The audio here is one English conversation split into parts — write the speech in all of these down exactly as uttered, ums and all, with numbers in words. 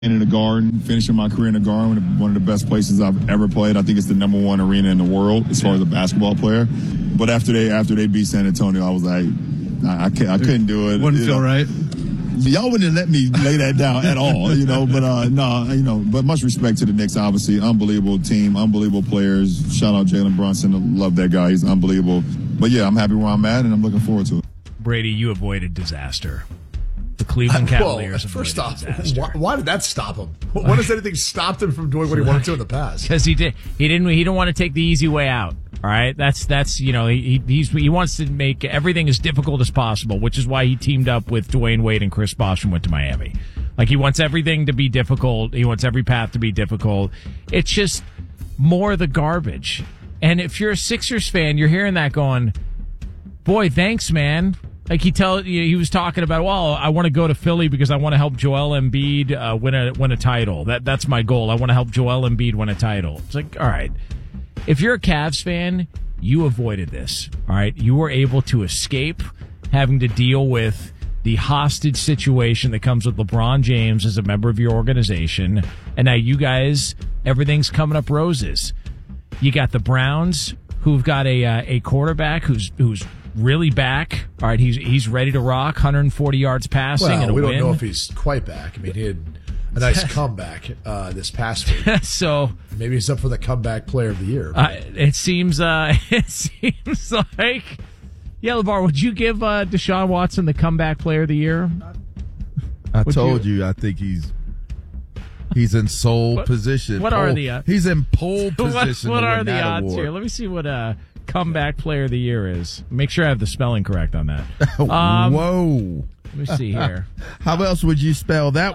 in the Garden, finishing my career in the Garden, one of the best places I've ever played. I think it's the number one arena in the world as far as a basketball player. But after they after they beat San Antonio, I was like, I, I, can't, I couldn't do it. Wouldn't feel know. right. Y'all wouldn't let me lay that down at all, you know. But uh, no, you know. But much respect to the Knicks, obviously, unbelievable team, unbelievable players. Shout out Jalen Brunson, love that guy, he's unbelievable. But yeah, I'm happy where I'm at, and I'm looking forward to it. Brady, you avoided disaster. The Cleveland Cavaliers. Well, first off, disaster. why, why did that stop him? When has anything stopped him from doing what he wanted to in the past? Because he did. He didn't. He didn't want to take the easy way out. All right, that's that's you know he he's, he wants to make everything as difficult as possible, which is why he teamed up with Dwayne Wade and Chris Bosh and went to Miami. Like he wants everything to be difficult. He wants every path to be difficult. It's just more of the garbage. And if you're a Sixers fan, you're hearing that going, boy, thanks, man. Like he tell he was talking about, well, I want to go to Philly because I want to help Joel Embiid uh, win a win a title. That that's my goal. I want to help Joel Embiid win a title. It's like, all right. If you're a Cavs fan, you avoided this, all right? You were able to escape having to deal with the hostage situation that comes with LeBron James as a member of your organization, and now you guys, everything's coming up roses. You got the Browns, who've got a uh, a quarterback who's who's really back. All right, he's he's ready to rock, one hundred forty yards passing well, and a we don't win. know if he's quite back. I mean, he had a nice comeback uh, this past week. So maybe he's up for the comeback player of the year. Uh, it seems uh, it seems like yeah, LeVar, would you give uh, Deshaun Watson the comeback player of the year? I Would told you? you, I think he's he's in sole what, position. What pole, are the uh, he's in pole position? What, what to are win the that odds award. here? Let me see what uh, comeback player of the year is. Make sure I have the spelling correct on that. Um, Whoa. Let me see here. How else would you spell that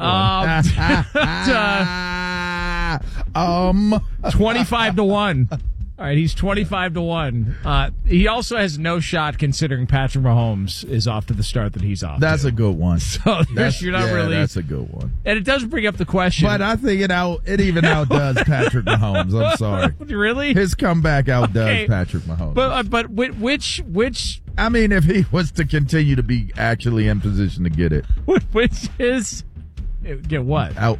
one? Um, um, twenty-five to one. All right, he's twenty-five to one. Uh, he also has no shot considering Patrick Mahomes is off to the start that he's off. That's to. a good one. So that's, you're not yeah, really. That's a good one. And it does bring up the question. But I think it out. It even outdoes Patrick Mahomes. I'm sorry. Really? His comeback outdoes Okay. Patrick Mahomes. But uh, but which which I mean, if he was to continue to be actually in position to get it, which is get what out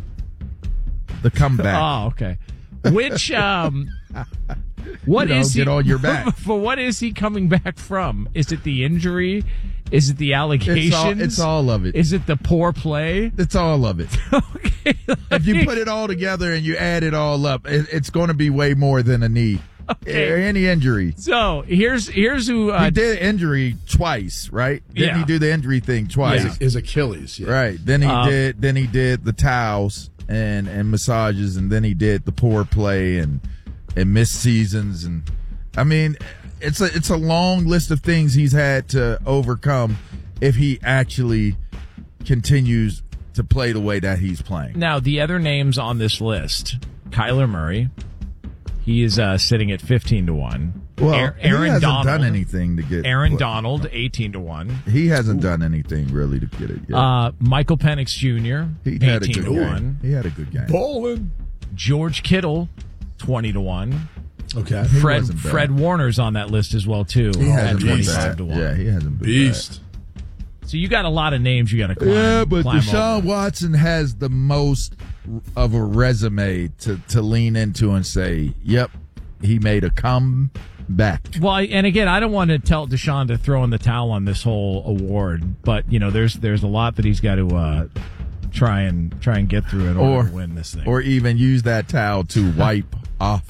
the comeback. Oh, okay. Which um, what you know, is get he? on your back. For what is he coming back from? Is it the injury? Is it the allegations? It's all, it's all of it. Is it the poor play? It's all of it. Okay. If you put it all together and you add it all up, it, it's going to be way more than a knee. Okay. Or any injury. So here's here's who uh, he did injury twice, right? Didn't Yeah. he do the injury thing twice? His, his Achilles, yeah. Right. Then he Um, did. Then he did the towels and and massages, and then he did the poor play and and missed seasons. And I mean, it's a it's a long list of things he's had to overcome if he actually continues to play the way that he's playing. Now the other names on this list: Kyler Murray. He is uh, sitting at fifteen to one. Well, Aaron he hasn't Donald, done anything to get Aaron well, Donald, eighteen to one. He hasn't done anything really to get it yet. Uh, Michael Penix Junior, he had a eighteen good to game. one. He had a good game. Bowling. George Kittle, twenty to one. Okay. He Fred wasn't bad. Fred Warner's on that list as well too. He at hasn't been twenty-five bad. to one. Yeah, he hasn't been Beast. So you got a lot of names you got to climb. Yeah, but climb Deshaun over. Watson has the most of a resume to, to lean into and say, yep, he made a comeback. Well, and again, I don't want to tell Deshaun to throw in the towel on this whole award, but you know, there's there's a lot that he's got to uh, try and try and get through in order Or, to win this thing. or even use that towel to wipe off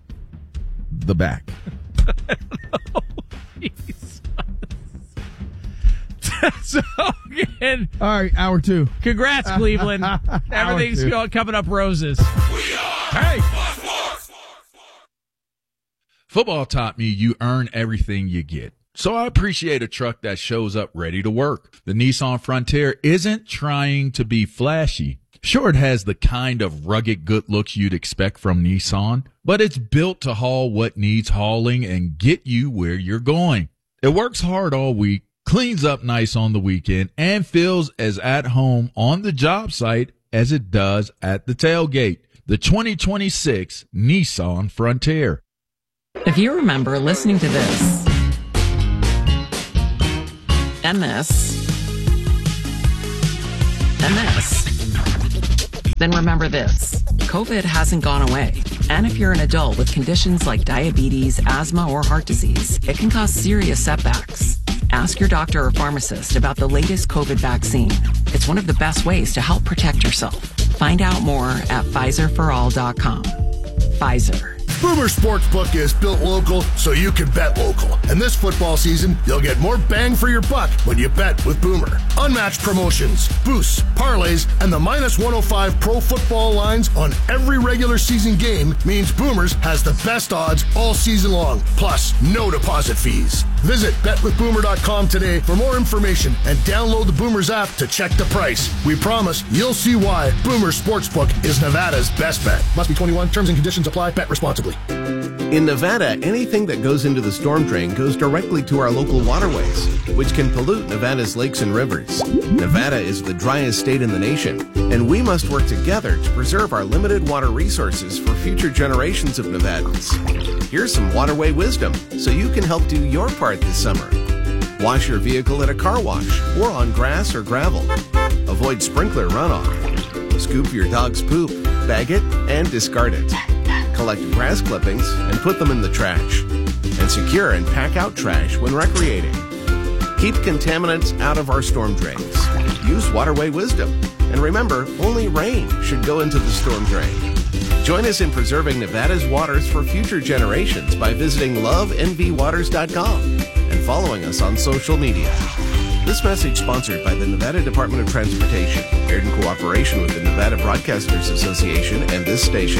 the back. So again, All right, hour two. congrats, Cleveland. Everything's two. going, coming up roses. Hey! Football taught me you earn everything you get. So I appreciate a truck that shows up ready to work. The Nissan Frontier isn't trying to be flashy. Sure, it has the kind of rugged good looks you'd expect from Nissan, but it's built to haul what needs hauling and get you where you're going. It works hard all week, cleans up nice on the weekend, and feels as at home on the job site as it does at the tailgate. The twenty twenty-six Nissan Frontier. If you remember listening to this and this and this then remember this. COVID hasn't gone away. And if you're an adult with conditions like diabetes, asthma, or heart disease, it can cause serious setbacks. Ask your doctor or pharmacist about the latest COVID vaccine. It's one of the best ways to help protect yourself. Find out more at Pfizer for all dot com. Pfizer. Boomer Sportsbook is built local so you can bet local. And this football season, you'll get more bang for your buck when you bet with Boomer. Unmatched promotions, boosts, parlays, and the minus one oh five pro football lines on every regular season game means Boomers has the best odds all season long, plus no deposit fees. Visit bet with boomer dot com today for more information and download the Boomers app to check the price. We promise you'll see why Boomer Sportsbook is Nevada's best bet. Must be twenty-one. Terms and conditions apply. Bet responsibly. In Nevada, anything that goes into the storm drain goes directly to our local waterways, which can pollute Nevada's lakes and rivers. Nevada is the driest state in the nation, and we must work together to preserve our limited water resources for future generations of Nevadans. Here's some waterway wisdom so you can help do your part this summer. Wash your vehicle at a car wash or on grass or gravel. Avoid sprinkler runoff. Scoop your dog's poop, bag it, and discard it. Collect grass clippings and put them in the trash. And secure and pack out trash when recreating. Keep contaminants out of our storm drains. Use waterway wisdom. And remember, only rain should go into the storm drain. Join us in preserving Nevada's waters for future generations by visiting love n v waters dot com and following us on social media. This message sponsored by the Nevada Department of Transportation, aired in cooperation with the Nevada Broadcasters Association and this station.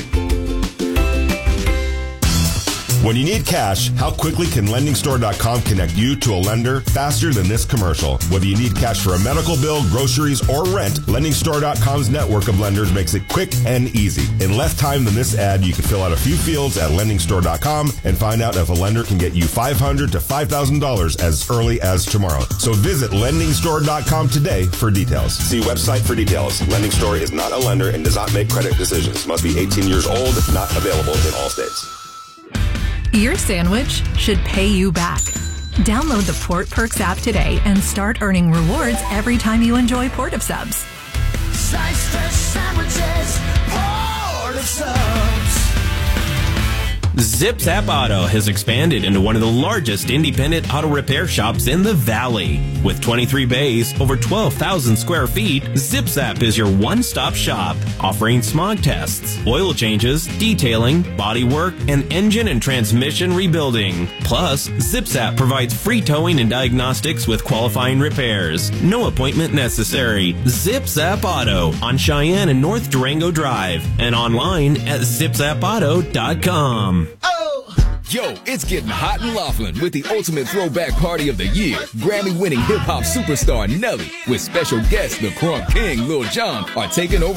When you need cash, how quickly can lending store dot com connect you to a lender faster than this commercial? Whether you need cash for a medical bill, groceries, or rent, lending store dot com's network of lenders makes it quick and easy. In less time than this ad, you can fill out a few fields at lending store dot com and find out if a lender can get you five hundred dollars to five thousand dollars as early as tomorrow. So visit lending store dot com today for details. See website for details. Lending Store is not a lender and does not make credit decisions. Must be eighteen years old. Not available in all states. Your sandwich should pay you back. Download the Port Perks app today and start earning rewards every time you enjoy Port of Subs. Slice fresh sandwiches, Port of Subs. Zip Zap Auto has expanded into one of the largest independent auto repair shops in the Valley. With twenty-three bays, over twelve thousand square feet, Zip Zap is your one-stop shop, offering smog tests, oil changes, detailing, body work, and engine and transmission rebuilding. Plus, Zip Zap provides free towing and diagnostics with qualifying repairs. No appointment necessary. Zip Zap Auto on Cheyenne and North Durango Drive and online at zip zap auto dot com. Yo, it's getting hot in Laughlin with the ultimate throwback party of the year. Grammy-winning hip-hop superstar Nelly with special guests the Crunk King, Lil Jon are taking over